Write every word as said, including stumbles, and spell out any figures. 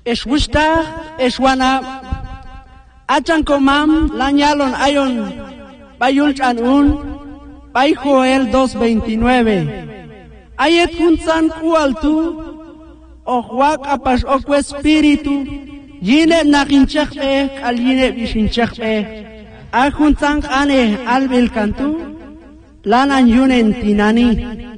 Eswista, eswana, achan comam, lañalon ayon, bayul chan un, bay Joel dos veintinueve. Ayet hunzan kualtu, ohuak apash okwe espíritu, yine nakinchakbe, kaline bishinchakbe, ahunzan kane albil kantu, lanan yunen tinani.